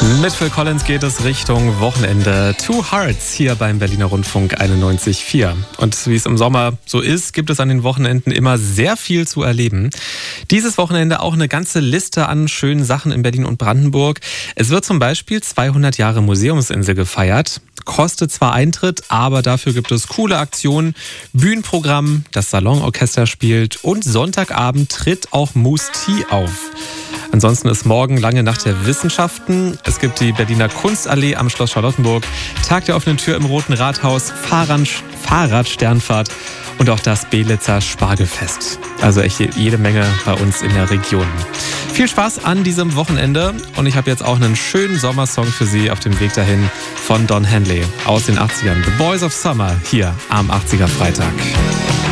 Mit Phil Collins geht es Richtung Wochenende. Two Hearts hier beim Berliner Rundfunk 91.4. Und wie es im Sommer so ist, gibt es an den Wochenenden immer sehr viel zu erleben. Dieses Wochenende auch eine ganze Liste an schönen Sachen in Berlin und Brandenburg. Es wird zum Beispiel 200 Jahre Museumsinsel gefeiert. Kostet zwar Eintritt, aber dafür gibt es coole Aktionen, Bühnenprogramm, das Salonorchester spielt und Sonntagabend tritt auch Moose Tea auf. Ansonsten ist morgen lange Nacht der Wissenschaften. Es gibt die Berliner Kunstallee am Schloss Charlottenburg, Tag der offenen Tür im Roten Rathaus, Fahrradsternfahrt und auch das Belitzer Spargelfest. Also echt jede Menge bei uns in der Region. Viel Spaß an diesem Wochenende und ich habe jetzt auch einen schönen Sommersong für Sie auf dem Weg dahin von Don Henley aus den 80ern. The Boys of Summer hier am 80er Freitag.